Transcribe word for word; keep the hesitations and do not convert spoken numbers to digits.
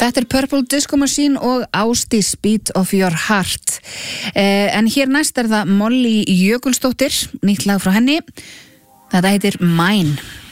Þetta er Purple Disco Machine og Ásdís Beat of Your Heart. Eh, en hér næst er það Molly Jökulsdóttir, nýtt lag frá henni. Þetta heitir Mine.